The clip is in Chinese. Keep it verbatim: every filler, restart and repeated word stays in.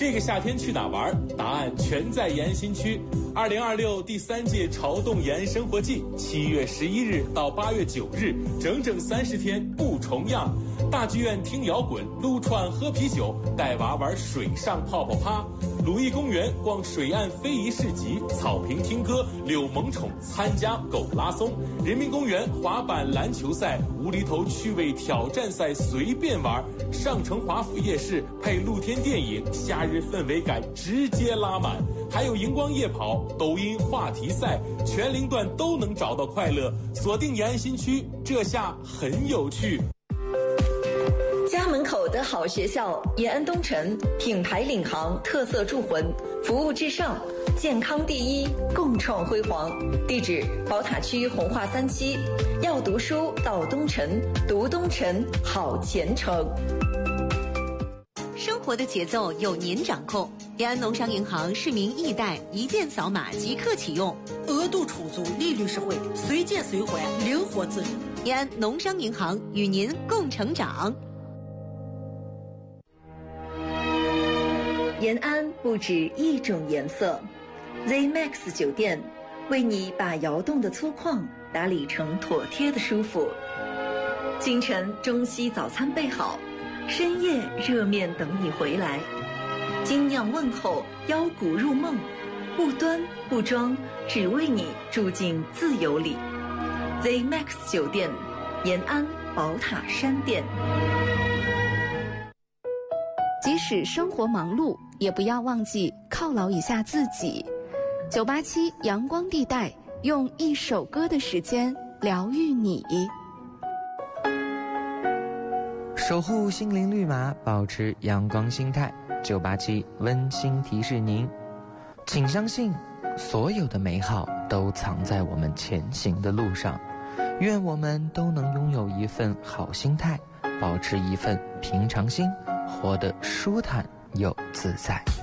这个夏天去哪玩？答案全在延新区。二零二六第三届潮动延生活季，七月十一日到八月九日，整整三十天不重样。大剧院听摇滚，撸串喝啤酒，带娃玩水上泡泡趴。鲁艺公园逛水岸非遗市集，草坪听歌，柳萌宠参加狗拉松。人民公园滑板篮球赛，无厘头趣味挑战赛随便玩。上城华府夜市配露天电影，夏日氛围感直接拉满。还有荧光夜跑、抖音话题赛，全龄段都能找到快乐。锁定延安新区，这下很有趣。 家门口的好学校，延安东城品牌领航，特色铸魂，服务至上，健康第一，共创辉煌。地址：宝塔区红化三期。要读书到东城，读东城好前程。 生活的节奏由您掌控。延安农商银行市民易贷，一键扫码即刻启用， 额度充足，利率实惠，随借随还，灵活自主。 延安农商银行与您共成长。 延安不止一种颜色 ，Z Max 酒店为你把窑洞的粗犷打理成妥帖的舒服。清晨中西早餐备好，深夜热面等你回来。精酿问候，腰鼓入梦，不端不装，只为你住进自由里。Z Max 酒店，延安宝塔山店。 即使生活忙碌，也不要忘记犒劳一下自己。九八七阳光地带，用一首歌的时间疗愈你。 守护心灵绿码，保持阳光心态。九八七温馨提示您，请相信，所有的美好都藏在我们前行的路上。愿我们都能拥有一份好心态，保持一份平常心，活得舒坦又自在。